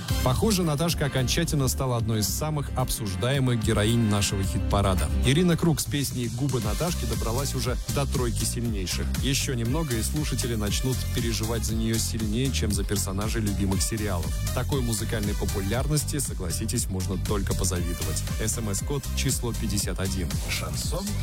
Похоже, Наташка окончательно стала одной из самых обсуждаемых героинь нашего хит-парада. Ирина Круг с песней «Губы Наташки» добралась уже до тройки сильнейших. Еще немного, и слушатели начнут переживать за нее сильнее, чем за персонажей любимых сериалов. Такой музыкальной популярности, согласитесь, можно только позавидовать. СМС-код число 51. Шансон